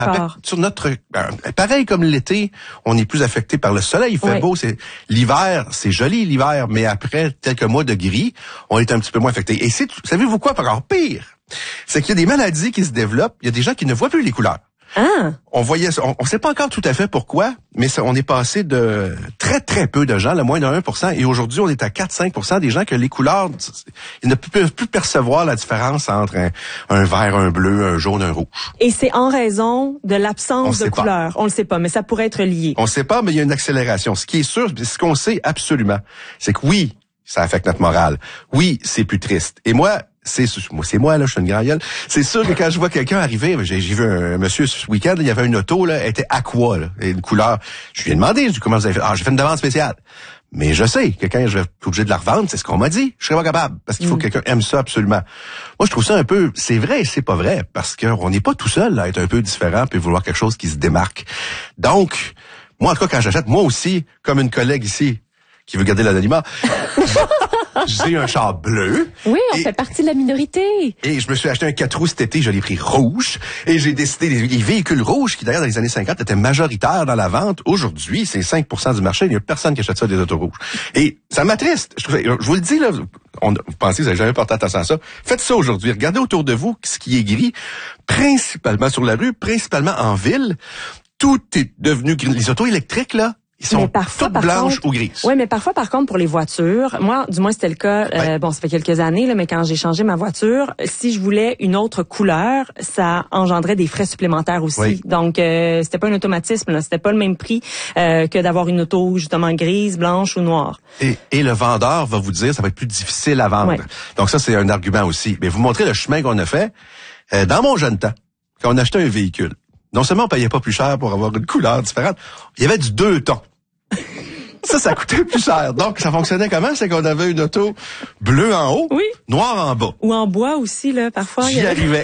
Sur notre, pareil comme l'été, on est plus affecté par le soleil. Il fait beau, c'est l'hiver, c'est joli l'hiver, mais après quelques mois de gris, on est un petit peu moins affecté. Et savez-vous quoi, encore pire, c'est qu'il y a des maladies qui se développent. Il y a des gens qui ne voient plus les couleurs. Ah. On sait pas encore tout à fait pourquoi, mais on est passé de très très peu de gens, le moins de 1%, et aujourd'hui on est à 4-5% des gens que les couleurs, ils ne peuvent plus percevoir la différence entre un vert, un bleu, un jaune, un rouge. Et c'est en raison de l'absence de couleurs. On le sait pas, mais ça pourrait être lié. On le sait pas, mais il y a une accélération. Ce qui est sûr, ce qu'on sait absolument, c'est que oui, ça affecte notre morale. Oui, c'est plus triste. Et moi, c'est moi, là, je suis une grand gueule. C'est sûr que quand je vois quelqu'un arriver, j'ai vu un monsieur ce week-end, il y avait une auto, là, elle était aqua, là, et une couleur. Je lui ai demandé, comment vous avez fait? J'ai fait une demande spéciale. Mais je sais que quand je vais être obligé de la revendre, c'est ce qu'on m'a dit. Je serais pas capable. Parce qu'il faut que quelqu'un aime ça absolument. Moi, je trouve ça un peu, c'est vrai et c'est pas vrai. Parce qu'on n'est pas tout seul à être un peu différent puis vouloir quelque chose qui se démarque. Donc, moi, en tout cas, quand j'achète, moi aussi, comme une collègue ici, qui veut garder l'anonymat, j'ai un char bleu. Oui, on fait partie de la minorité. Et je me suis acheté un 4 roues cet été, je l'ai pris rouge. Et j'ai décidé, les véhicules rouges, qui d'ailleurs dans les années 50 étaient majoritaires dans la vente, aujourd'hui, c'est 5% du marché. Il n'y a personne qui achète ça des autos rouges. Et ça m'attriste. Je vous le dis, là, vous pensez que vous n'avez jamais porté attention à ça. Faites ça aujourd'hui. Regardez autour de vous ce qui est gris, principalement sur la rue, principalement en ville. Tout est devenu gris. Les autos électriques, là, ils sont toutes blanches ou grises. Oui, mais parfois, par contre, pour les voitures, moi, du moins, c'était le cas, ça fait quelques années, là, mais quand j'ai changé ma voiture, si je voulais une autre couleur, ça engendrait des frais supplémentaires aussi. Oui. Donc, c'était pas un automatisme, là. C'était pas le même prix que d'avoir une auto, justement, grise, blanche ou noire. Et le vendeur va vous dire, ça va être plus difficile à vendre. Ouais. Donc ça, c'est un argument aussi. Mais vous montrez le chemin qu'on a fait. Dans mon jeune temps, quand on achetait un véhicule, non seulement on payait pas plus cher pour avoir une couleur différente, il y avait du 2 tons. Ça coûtait plus cher. Donc, ça fonctionnait comment? C'est qu'on avait une auto bleue en haut, noire en bas. Ou en bois aussi, là, parfois. J'y arrivais.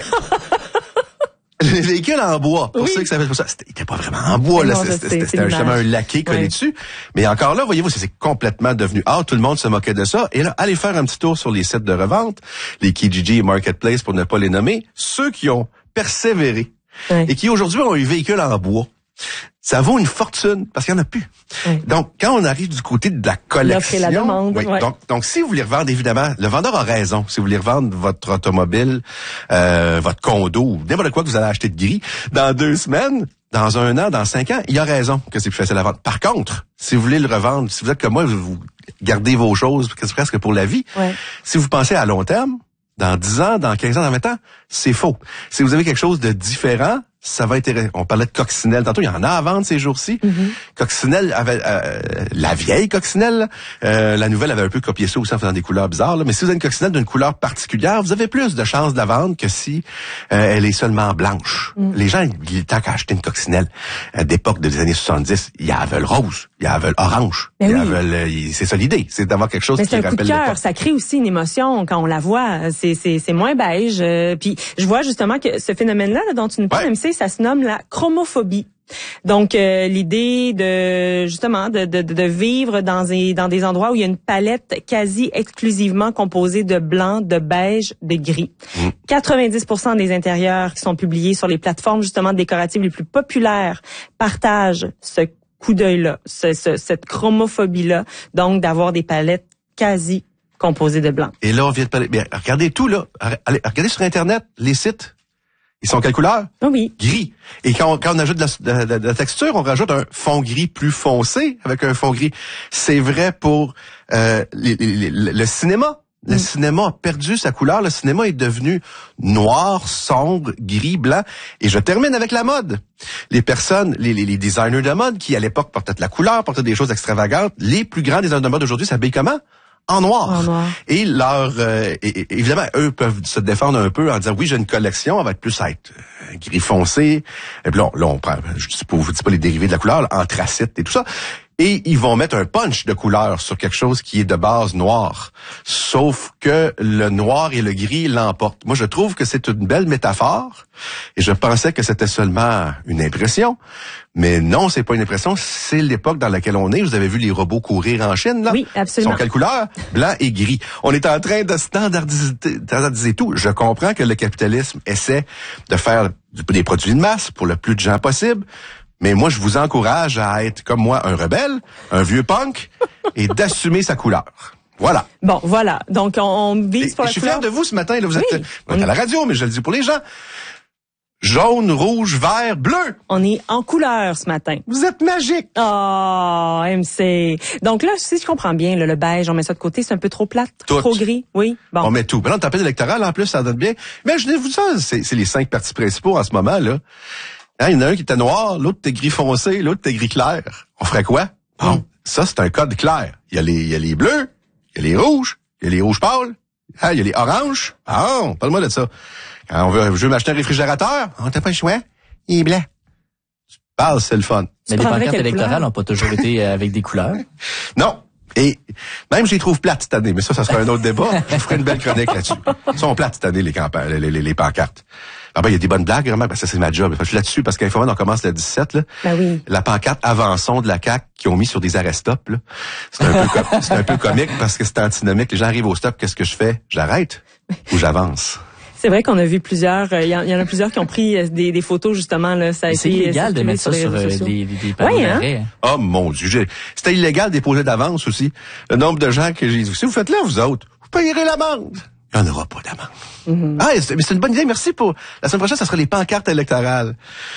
Les véhicules en bois, pour ceux qui savaient ça, c'était pas vraiment en bois, là. C'était justement un laqué collé dessus. Mais encore là, voyez-vous, c'est complètement devenu tout le monde se moquait de ça. Et là, allez faire un petit tour sur les sites de revente, les Kijiji et Marketplace pour ne pas les nommer. Ceux qui ont persévéré et qui aujourd'hui ont un véhicule en bois, ça vaut une fortune parce qu'il n'y en a plus. Donc, quand on arrive du côté de la collection... L'offre et la demande. Donc, si vous voulez revendre, évidemment, le vendeur a raison. Si vous voulez revendre votre automobile, votre condo, ou n'importe quoi que vous allez acheter de gris, dans 2 semaines, dans 1 an, dans 5 ans, il a raison que c'est plus facile à vendre. Par contre, si vous voulez le revendre, si vous êtes comme moi, vous gardez vos choses presque pour la vie. Si vous pensez à long terme, dans 10 ans, dans 15 ans, dans 20 ans, c'est faux. Si vous avez quelque chose de différent, ça va être... On parlait de coccinelle. Tantôt, il y en a à vendre ces jours-ci. Coccinelle avait... la vieille coccinelle, la nouvelle avait un peu copié ça aussi en faisant des couleurs bizarres. Là. Mais si vous avez une coccinelle d'une couleur particulière, vous avez plus de chances de la vendre que si elle est seulement blanche. Les gens, tant qu'à acheter une coccinelle d'époque des années 70, ils la veulent rose, ils la veulent orange. C'est ça l'idée, c'est d'avoir quelque chose qui rappelle l'époque. C'est un coup de cœur, ça crée aussi une émotion quand on la voit. C'est moins beige. Puis je vois justement que ce phénomène-là dont tu nous parles, MC, ça se nomme la chromophobie. Donc l'idée de justement de vivre dans des endroits où il y a une palette quasi exclusivement composée de blanc, de beige, de gris. 90% des intérieurs qui sont publiés sur les plateformes justement décoratives les plus populaires partagent ce coup d'œil-là, cette chromophobie-là, donc d'avoir des palettes quasi composées de blanc. Et là, on vient de parler. Bien, regardez tout là. Regardez sur Internet les sites. Ils sont quelle couleur? Oui. Gris. Et quand on ajoute de la texture, on rajoute un fond gris plus foncé avec un fond gris. C'est vrai pour le cinéma. Le cinéma a perdu sa couleur. Le cinéma est devenu noir, sombre, gris, blanc. Et je termine avec la mode. Les personnes, les designers de mode qui, à l'époque, portaient de la couleur, portaient des choses extravagantes. Les plus grands designers de mode aujourd'hui s'habillent comment? En noir. Et évidemment, eux peuvent se défendre un peu en disant, oui, j'ai une collection, elle va être plus gris foncé. Et puis là, on prend, je ne vous dis pas les dérivés de la couleur, anthracite et tout ça. Et ils vont mettre un punch de couleur sur quelque chose qui est de base noir. Sauf que le noir et le gris l'emportent. Moi, je trouve que c'est une belle métaphore. Et je pensais que c'était seulement une impression. Mais non, c'est pas une impression. C'est l'époque dans laquelle on est. Vous avez vu les robots courir en Chine, là? Oui, absolument. Ils sont quelle couleur? Blanc et gris. On est en train de standardiser tout. Je comprends que le capitalisme essaie de faire des produits de masse pour le plus de gens possible. Mais moi, je vous encourage à être, comme moi, un rebelle, un vieux punk, et d'assumer sa couleur. Voilà. Bon, voilà. Donc, on vise pour la couleur. Je suis fier de vous ce matin. Là, vous êtes à la radio, mais je le dis pour les gens. Jaune, rouge, vert, bleu. On est en couleur ce matin. Vous êtes magique. Oh, MC. Donc là, si je comprends bien, le beige, on met ça de côté, c'est un peu trop plate, tout. Trop gris. Oui, bon. On met tout. Mais là, le tempête électoral, en plus, ça donne bien. Mais imaginez-vous ça, c'est les 5 partis principaux en ce moment, là. Hein, il y en a un qui était noir, l'autre était gris foncé, l'autre était gris clair. On ferait quoi? Bon, ça, c'est un code clair. Il y a les bleus, il y a les rouges, il y a les rouges pâles, hein, il y a les oranges. Ah, parle-moi de ça. Quand je veux m'acheter un réfrigérateur, on t'a pas le choix, il est blanc. Tu parles, c'est le fun. Mais les pancartes électorales n'ont pas toujours été avec des couleurs. Non. Et même je les trouve plates cette année, mais ça sera un autre débat. Je vous ferai une belle chronique là-dessus. Ils sont plates cette année, les pancartes. Ah ben, il y a des bonnes blagues, vraiment. Ben, ça, c'est ma job. Je suis là-dessus parce qu'Infoman, on commence le 17, là. Ben oui. La pancarte Avançon de la CAQ qu'ils ont mis sur des arrêts stop, là. C'est un peu comique parce que c'est antinomique. Les gens arrivent au stop, qu'est-ce que je fais? J'arrête ou j'avance? C'est vrai qu'on a vu plusieurs, il y en a plusieurs qui ont pris des photos, justement, là. Ça a été c'est illégal de mettre ça sur les panneaux d'arrêt. Oh, mon Dieu. C'était illégal de déposer d'avance aussi. Le nombre de gens que j'ai dit, si vous faites là, vous autres, vous payerez l'amende. Il n'y en aura pas d'amende. Mm-hmm. Ah, mais c'est une bonne idée. Merci pour... La semaine prochaine, ça sera les pancartes électorales.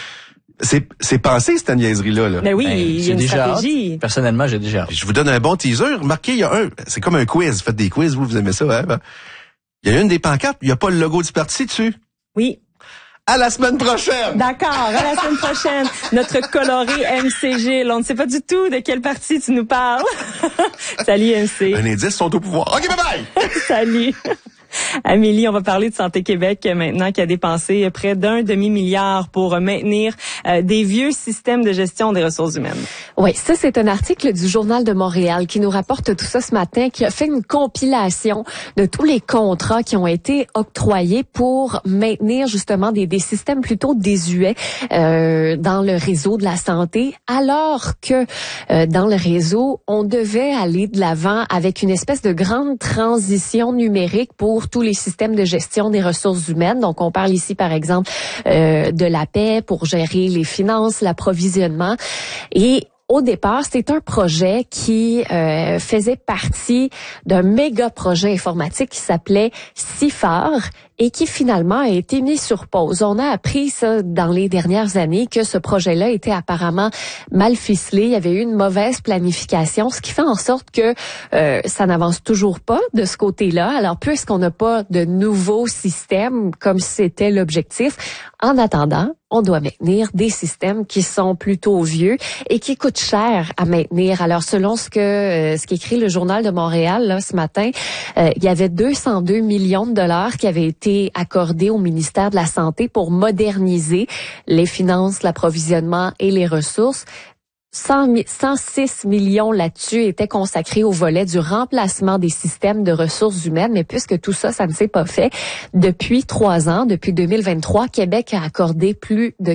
C'est pensé, cette niaiserie-là. Là. Mais oui, il y a une stratégie. Personnellement, j'ai déjà hâte. Je vous donne un bon teaser. Remarquez, il y a c'est comme un quiz. Vous faites des quiz, vous aimez ça, hein? Il y a une des pancartes, il n'y a pas le logo du parti dessus. Oui. À la semaine prochaine! D'accord, à la semaine prochaine. Notre coloré MC Gilles. On ne sait pas du tout de quel parti tu nous parles. Salut MC. Un indice, sont au pouvoir. OK, bye-bye! Salut. Amélie, on va parler de Santé Québec maintenant qui a dépensé près d'1 demi-milliard pour maintenir des vieux systèmes de gestion des ressources humaines. Oui, ça c'est un article du Journal de Montréal qui nous rapporte tout ça ce matin, qui a fait une compilation de tous les contrats qui ont été octroyés pour maintenir justement des systèmes plutôt désuets dans le réseau de la santé, alors que dans le réseau, on devait aller de l'avant avec une espèce de grande transition numérique pour tous les systèmes de gestion des ressources humaines. Donc, on parle ici, par exemple, de la paie pour gérer les finances, l'approvisionnement. Et au départ, c'est un projet qui faisait partie d'un méga projet informatique qui s'appelait CIFAR et qui finalement a été mis sur pause. On a appris ça dans les dernières années que ce projet-là était apparemment mal ficelé. Il y avait eu une mauvaise planification, ce qui fait en sorte que ça n'avance toujours pas de ce côté-là. Alors, puisqu'on n'a pas de nouveaux systèmes comme c'était l'objectif, en attendant, on doit maintenir des systèmes qui sont plutôt vieux et qui coûtent cher à maintenir. Alors, selon ce qu'écrit le Journal de Montréal là, ce matin, il y avait 202 millions de dollars qui avaient été accordés au ministère de la Santé pour moderniser les finances, l'approvisionnement et les ressources. 106 millions là-dessus étaient consacrés au volet du remplacement des systèmes de ressources humaines, mais puisque tout ça, ça ne s'est pas fait, depuis 3 ans, depuis 2023, Québec a accordé plus de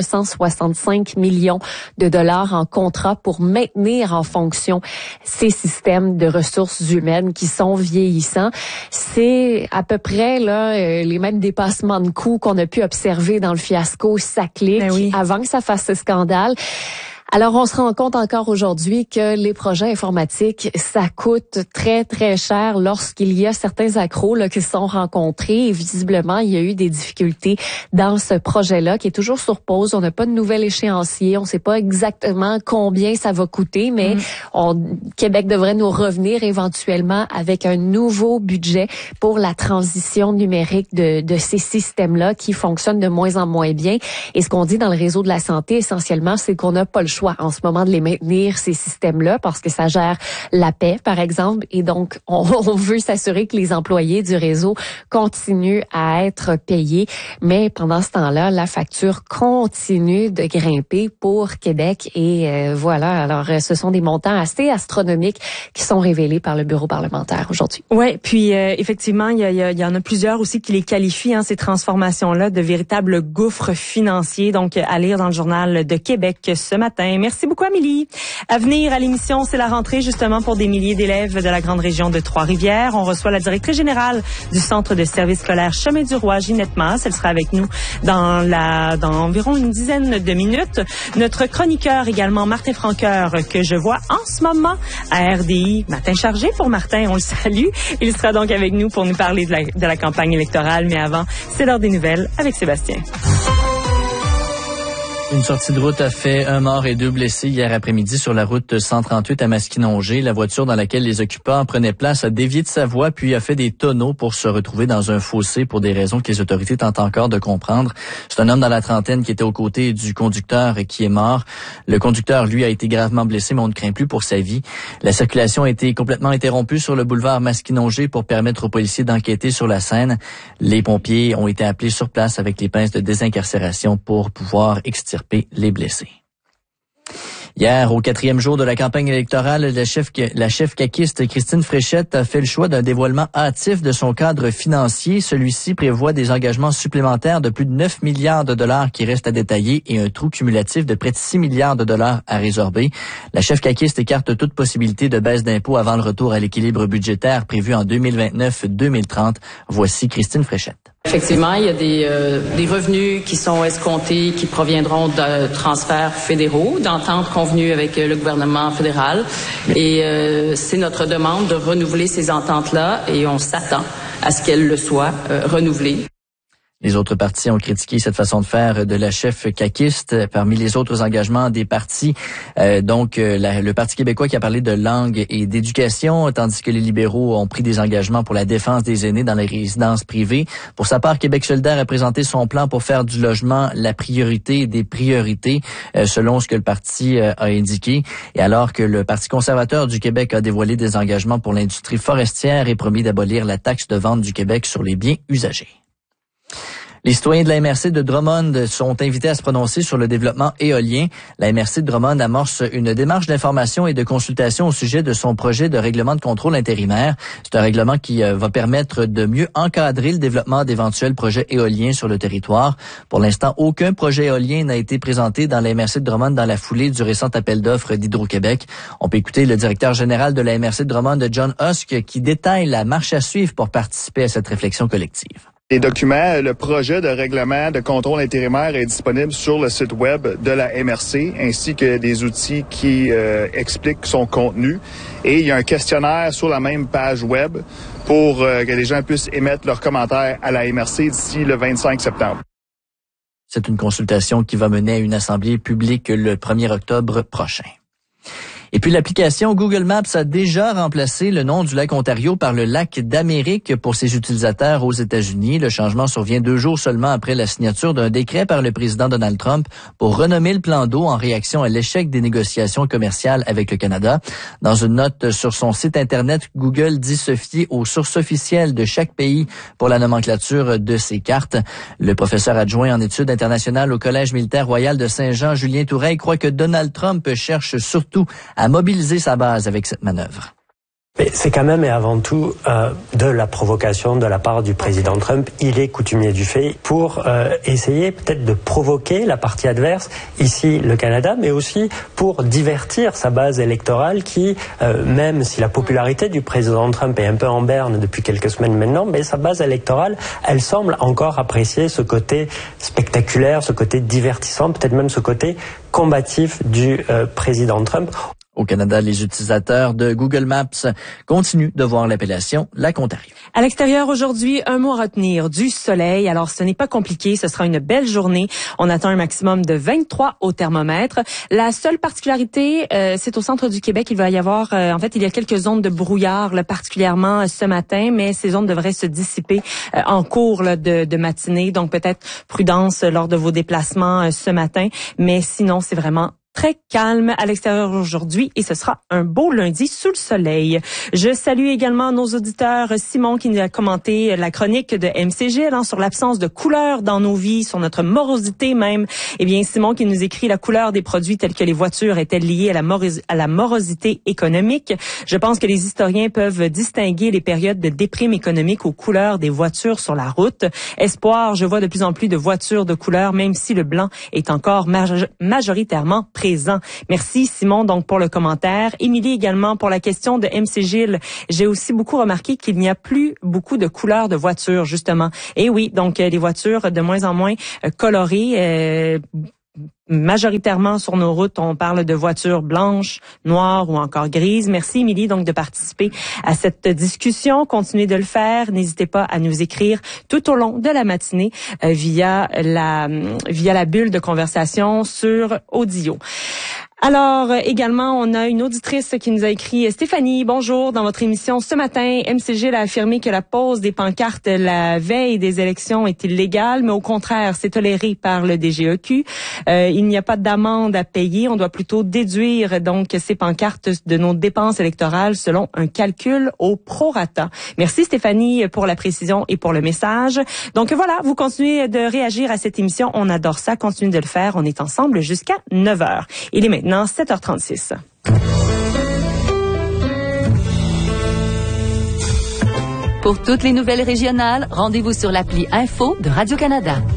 465 millions de dollars en contrat pour maintenir en fonction ces systèmes de ressources humaines qui sont vieillissants. C'est à peu près là les mêmes dépassements de coûts qu'on a pu observer dans le fiasco SACLIC avant que ça fasse ce scandale. Alors, on se rend compte encore aujourd'hui que les projets informatiques, ça coûte très, très cher lorsqu'il y a certains accros là, qui sont rencontrés. Et visiblement, il y a eu des difficultés dans ce projet-là qui est toujours sur pause. On n'a pas de nouvel échéancier. On ne sait pas exactement combien ça va coûter, mais Québec devrait nous revenir éventuellement avec un nouveau budget pour la transition numérique de ces systèmes-là qui fonctionnent de moins en moins bien. Et ce qu'on dit dans le réseau de la santé, essentiellement, c'est qu'on n'a pas le choix choix en ce moment de les maintenir, ces systèmes-là, parce que ça gère la paix, par exemple, et donc on veut s'assurer que les employés du réseau continuent à être payés. Mais pendant ce temps-là, la facture continue de grimper pour Québec et voilà. Alors, ce sont des montants assez astronomiques qui sont révélés par le bureau parlementaire aujourd'hui. Ouais, puis effectivement, il y en a plusieurs aussi qui les qualifient, ces transformations-là, de véritables gouffres financiers. Donc, à lire dans le Journal de Québec ce matin. Merci beaucoup, Amélie. À venir à l'émission, c'est la rentrée justement pour des milliers d'élèves de la grande région de Trois-Rivières. On reçoit la directrice générale du Centre de services scolaires Chemin du Roi, Ginette Masse. Elle sera avec nous dans environ une dizaine de minutes. Notre chroniqueur également, Martin Franqueur, que je vois en ce moment à RDI. Matin chargé pour Martin, on le salue. Il sera donc avec nous pour nous parler de la campagne électorale. Mais avant, c'est l'heure des nouvelles avec Sébastien. Une sortie de route a fait 1 mort et 2 blessés hier après-midi sur la route 138 à Masquinongé. La voiture dans laquelle les occupants prenaient place a dévié de sa voie puis a fait des tonneaux pour se retrouver dans un fossé pour des raisons que les autorités tentent encore de comprendre. C'est un homme dans la trentaine qui était aux côtés du conducteur et qui est mort. Le conducteur, lui, a été gravement blessé, mais on ne craint plus pour sa vie. La circulation a été complètement interrompue sur le boulevard Masquinongé pour permettre aux policiers d'enquêter sur la scène. Les pompiers ont été appelés sur place avec les pinces de désincarcération pour pouvoir extirper les blessés. Hier, au 4e jour de la campagne électorale, la chef caquiste Christine Fréchette a fait le choix d'un dévoilement hâtif de son cadre financier. Celui-ci prévoit des engagements supplémentaires de plus de 9 milliards de dollars qui restent à détailler et un trou cumulatif de près de 6 milliards de dollars à résorber. La chef caquiste écarte toute possibilité de baisse d'impôts avant le retour à l'équilibre budgétaire prévu en 2029-2030. Voici Christine Fréchette. Effectivement, il y a des revenus qui sont escomptés, qui proviendront de transferts fédéraux, d'ententes convenues avec le gouvernement fédéral. Et c'est notre demande de renouveler ces ententes-là et on s'attend à ce qu'elles le soient renouvelées. Les autres partis ont critiqué cette façon de faire de la chef caquiste. Parmi les autres engagements des partis, le Parti québécois qui a parlé de langue et d'éducation, tandis que les libéraux ont pris des engagements pour la défense des aînés dans les résidences privées. Pour sa part, Québec solidaire a présenté son plan pour faire du logement la priorité des priorités, selon ce que le parti a indiqué. Et alors que le Parti conservateur du Québec a dévoilé des engagements pour l'industrie forestière et promis d'abolir la taxe de vente du Québec sur les biens usagés. Les citoyens de la MRC de Drummond sont invités à se prononcer sur le développement éolien. La MRC de Drummond amorce une démarche d'information et de consultation au sujet de son projet de règlement de contrôle intérimaire. C'est un règlement qui va permettre de mieux encadrer le développement d'éventuels projets éoliens sur le territoire. Pour l'instant, aucun projet éolien n'a été présenté dans la MRC de Drummond dans la foulée du récent appel d'offres d'Hydro-Québec. On peut écouter le directeur général de la MRC de Drummond, John Husk, qui détaille la marche à suivre pour participer à cette réflexion collective. Les documents, le projet de règlement de contrôle intérimaire est disponible sur le site web de la MRC, ainsi que des outils qui expliquent son contenu. Et il y a un questionnaire sur la même page web pour que les gens puissent émettre leurs commentaires à la MRC d'ici le 25 septembre. C'est une consultation qui va mener à une assemblée publique le 1er octobre prochain. Et puis l'application Google Maps a déjà remplacé le nom du lac Ontario par le lac d'Amérique pour ses utilisateurs aux États-Unis. Le changement survient 2 jours seulement après la signature d'un décret par le président Donald Trump pour renommer le plan d'eau en réaction à l'échec des négociations commerciales avec le Canada. Dans une note sur son site Internet, Google dit se fier aux sources officielles de chaque pays pour la nomenclature de ses cartes. Le professeur adjoint en études internationales au Collège militaire royal de Saint-Jean, Julien Toureille, croit que Donald Trump cherche surtout à mobiliser sa base avec cette manœuvre. Mais c'est quand même et avant tout de la provocation de la part du président Trump. Il est coutumier du fait pour essayer peut-être de provoquer la partie adverse, ici le Canada, mais aussi pour divertir sa base électorale qui, même si la popularité du président Trump est un peu en berne depuis quelques semaines maintenant, mais sa base électorale, elle semble encore apprécier ce côté spectaculaire, ce côté divertissant, peut-être même ce côté combatif du président Trump. Au Canada, les utilisateurs de Google Maps continuent de voir l'appellation lac Ontario. À l'extérieur aujourd'hui, un mot à retenir, du soleil. Alors, ce n'est pas compliqué, ce sera une belle journée. On attend un maximum de 23 au thermomètre. La seule particularité, c'est au centre du Québec. Il va y avoir, il y a quelques zones de brouillard, là, particulièrement ce matin, mais ces zones devraient se dissiper en cours là, de matinée. Donc, peut-être prudence lors de vos déplacements ce matin. Mais sinon, c'est vraiment très calme à l'extérieur aujourd'hui et ce sera un beau lundi sous le soleil. Je salue également nos auditeurs. Simon qui nous a commenté la chronique de MCG sur l'absence de couleur dans nos vies, sur notre morosité même. Eh bien, Simon qui nous écrit la couleur des produits tels que les voitures est-elle liée à la morosité économique. Je pense que les historiens peuvent distinguer les périodes de déprime économique aux couleurs des voitures sur la route. Espoir, je vois de plus en plus de voitures de couleur, même si le blanc est encore majoritairement présent. Merci Simon donc pour le commentaire. Émilie également pour la question de MC Gilles. J'ai aussi beaucoup remarqué qu'il n'y a plus beaucoup de couleurs de voitures justement. Et oui, donc les voitures de moins en moins colorées. Majoritairement sur nos routes, on parle de voitures blanches, noires ou encore grises. Merci Émilie donc de participer à cette discussion. Continuez de le faire. N'hésitez pas à nous écrire tout au long de la matinée via la bulle de conversation sur Audio. Alors, également, on a une auditrice qui nous a écrit « Stéphanie, bonjour. Dans votre émission ce matin, MCG a affirmé que la pose des pancartes la veille des élections est illégale, mais au contraire, c'est toléré par le DGEQ. Il n'y a pas d'amende à payer. On doit plutôt déduire donc ces pancartes de nos dépenses électorales selon un calcul au prorata. » Merci Stéphanie pour la précision et pour le message. Donc voilà, vous continuez de réagir à cette émission. On adore ça. Continuez de le faire. On est ensemble jusqu'à 9h. Il est maintenant 7h36. Pour toutes les nouvelles régionales, rendez-vous sur l'appli Info de Radio-Canada.